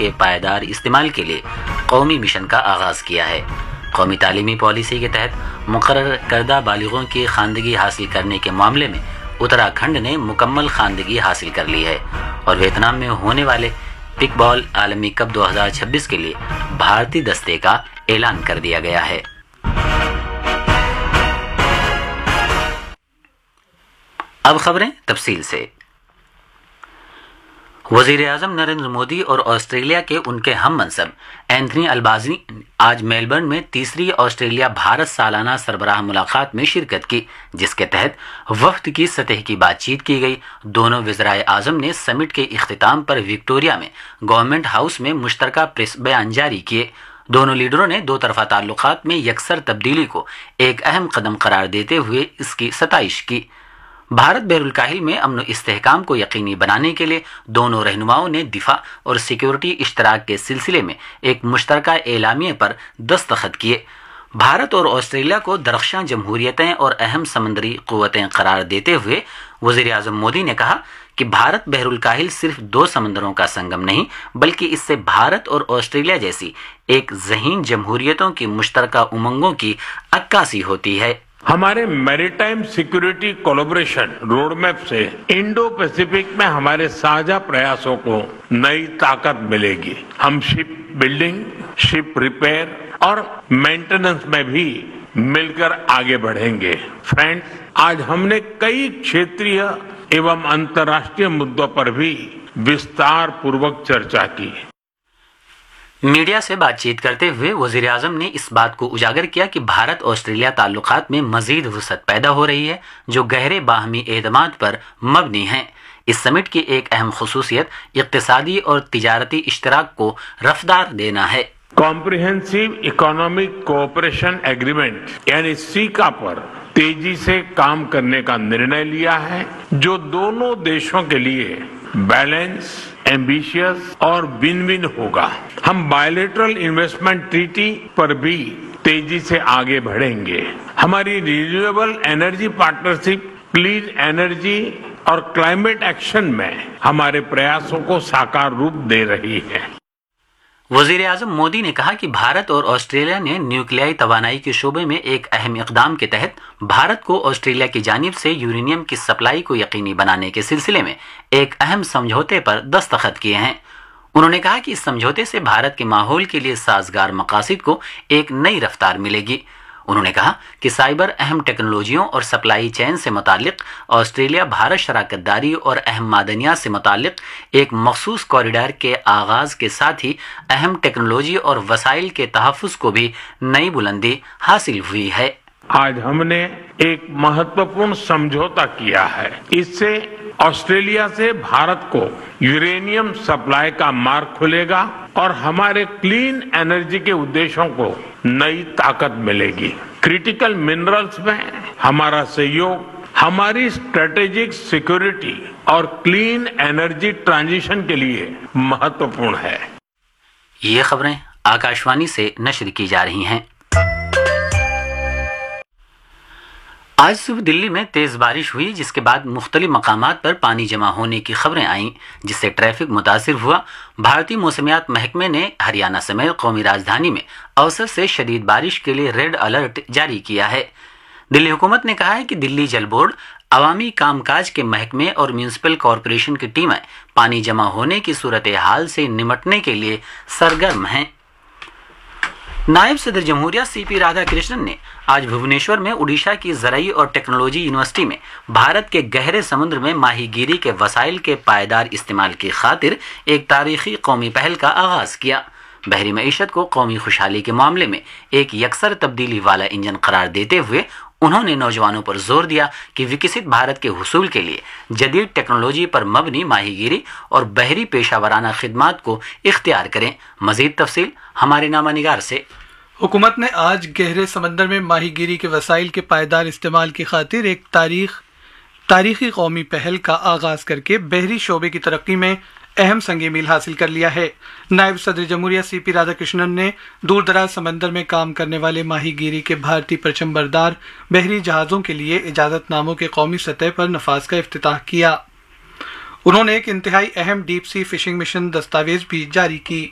کے پائیدار استعمال کے لیے قومی مشن کا آغاز کیا ہے۔ قومی تعلیمی پالیسی کے تحت مقرر کردہ بالغوں کی خواندگی حاصل کرنے کے معاملے میں اتراکھنڈ نے مکمل خواندگی حاصل کر لی ہے اور ویتنام میں ہونے والے پک بال عالمی کپ 2026 کے لیے بھارتی دستے کا اعلان کر دیا گیا ہے۔ اب خبریں تفصیل سے۔ وزیر اعظم نریندر مودی اور آسٹریلیا کے ان کے ہم منصب اینتھنی البانیزی آج میلبرن میں تیسری آسٹریلیا بھارت سالانہ سربراہ ملاقات میں شرکت کی، جس کے تحت وفد کی سطح کی بات چیت کی گئی۔ دونوں وزرائے اعظم نے سمٹ کے اختتام پر وکٹوریہ میں گورنمنٹ ہاؤس میں مشترکہ پریس بیان جاری کیے۔ دونوں لیڈروں نے دو طرفہ تعلقات میں یکسر تبدیلی کو ایک اہم قدم قرار دیتے ہوئے اس کی ستائش کی۔ بھارت بحر الکاہل میں امن و استحکام کو یقینی بنانے کے لیے دونوں رہنماؤں نے دفاع اور سیکیورٹی اشتراک کے سلسلے میں ایک مشترکہ اعلامیے پر دستخط کیے۔ بھارت اور آسٹریلیا کو درخشاں جمہوریتیں اور اہم سمندری قوتیں قرار دیتے ہوئے وزیر اعظم مودی نے کہا کہ بھارت بحر الکاہل صرف دو سمندروں کا سنگم نہیں بلکہ اس سے بھارت اور آسٹریلیا جیسی ایک ذہین جمہوریتوں کی مشترکہ امنگوں کی عکاسی ہوتی ہے۔ ہمارے maritime security collaboration road map سے انڈو پیسیفک میں ہمارے ساجھا پریاسوں کو نئی طاقت ملے گی۔ ہم شپ بلڈنگ، شپ ریپیئر اور مینٹیننس میں بھی مل کر آگے بڑھیں گے۔ فرینڈز، آج ہم نے کئی چھیتریہ ایوم انترراشٹریہ مدوں پر بھی وستار پوروک چرچا کی۔ میڈیا سے بات چیت کرتے ہوئے وزیر اعظم نے اس بات کو اجاگر کیا کہ بھارت آسٹریلیا تعلقات میں مزید وسعت پیدا ہو رہی ہے جو گہرے باہمی اعتماد پر مبنی ہیں۔ اس سمٹ کی ایک اہم خصوصیت اقتصادی اور تجارتی اشتراک کو رفتار دینا ہے۔ کمپریہنسو اکنامک کوآپریشن ایگریمنٹ یعنی سیکا پر تیزی سے کام کرنے کا نرنے لیا ہے جو دونوں دیشوں کے لیے بیلنس، ایمبیشیس اور ون ون ہوگا۔ ہم بائیلیٹرل انویسٹمنٹ ٹریٹی پر بھی تیزی سے آگے بڑھیں گے۔ ہماری renewable energy partnership clean energy اور کلائمیٹ ایکشن میں ہمارے پریاسوں کو ساکار روپ دے رہی ہے۔ وزیر اعظم مودی نے کہا کہ بھارت اور آسٹریلیا نے نیوکلیائی توانائی کے شعبے میں ایک اہم اقدام کے تحت بھارت کو آسٹریلیا کی جانب سے یورینیم کی سپلائی کو یقینی بنانے کے سلسلے میں ایک اہم سمجھوتے پر دستخط کیے ہیں۔ انہوں نے کہا کہ اس سمجھوتے سے بھارت کے ماحول کے لیے سازگار مقاصد کو ایک نئی رفتار ملے گی۔ انہوں نے کہا کہ سائبر اہم ٹیکنالوجیوں اور سپلائی چین سے متعلق آسٹریلیا بھارت شراکت داری اور اہم معدنیات سے متعلق ایک مخصوص کوریڈور کے آغاز کے ساتھ ہی اہم ٹیکنالوجی اور وسائل کے تحفظ کو بھی نئی بلندی حاصل ہوئی ہے۔ آج ہم نے ایک مہتوپورن سمجھوتا کیا ہے۔ اس سے آسٹریلیا سے بھارت کو یورینیم سپلائی کا مارگ کھلے گا اور ہمارے کلین انرجی کے ادیشوں کو نئی طاقت ملے گی۔ کریٹیکل منرلز میں ہمارا سہیوگ ہماری اسٹریٹجک سیکورٹی اور کلین انرجی ٹرانزیشن کے لیے مہتوپورن ہے۔ یہ خبریں آکاشوانی سے نشر کی جا رہی ہیں۔ آج صبح دلی میں تیز بارش ہوئی جس کے بعد مختلف مقامات پر پانی جمع ہونے کی خبریں آئیں جس سے ٹریفک متاثر ہوا۔ بھارتی موسمیات محکمے نے ہریانہ سمیت قومی راجدھانی میں اوسط سے شدید بارش کے لیے ریڈ الرٹ جاری کیا ہے۔ دلی حکومت نے کہا ہے کہ دلی جل بورڈ، عوامی کام کاج کے محکمے اور میونسپل کارپوریشن کی ٹیمیں پانی جمع ہونے کی صورتحال سے نمٹنے کے لیے سرگرم ہیں۔ نائب صدر جمہوریہ سی پی رادھا کرشنن نے آج بھونیشور میں اڈیشہ کی زرعی اور ٹیکنالوجی یونیورسٹی میں بھارت کے گہرے سمندر میں ماہی گیری کے وسائل کے پائیدار استعمال کی خاطر ایک تاریخی قومی پہل کا آغاز کیا۔ بحری معیشت کو قومی خوشحالی کے معاملے میں ایک یکسر تبدیلی والا انجن قرار دیتے ہوئے انہوں نے نوجوانوں پر زور دیا کہ وکست بھارت کے حصول کے لیے جدید ٹیکنالوجی پر مبنی ماہی گیری اور بحری پیشہ ورانہ خدمات کو اختیار کریں۔ مزید تفصیل ہمارے نامہ نگار سے۔ حکومت نے آج گہرے سمندر میں ماہی گیری کے وسائل کے پائیدار استعمال کی خاطر ایک تاریخی قومی پہل کا آغاز کر کے بحری شعبے کی ترقی میں اہم سنگ میل حاصل کر لیا ہے۔ نائب صدر جمہوریہ سی پی رادھا کرشنن نے دور دراز سمندر میں کام کرنے والے ماہی گیری کے بھارتی پرچم بردار بحری جہازوں کے لیے اجازت ناموں کے قومی سطح پر نفاذ کا افتتاح کیا۔ انہوں نے ایک انتہائی اہم ڈیپ سی فشنگ مشن دستاویز بھی جاری کی۔